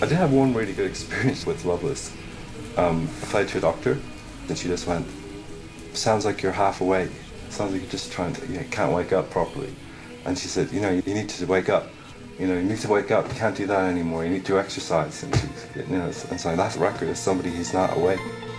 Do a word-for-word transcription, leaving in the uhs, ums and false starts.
I did have one really good experience with Loveless. Um, I played to a doctor, and she just went, "Sounds like you're half awake. Sounds like you're just trying to, you know, can't wake up properly." And she said, "You know, you need to wake up. You know, you need to wake up. You can't do that anymore. You need to exercise." And she, you know, and so that record is somebody who's not awake.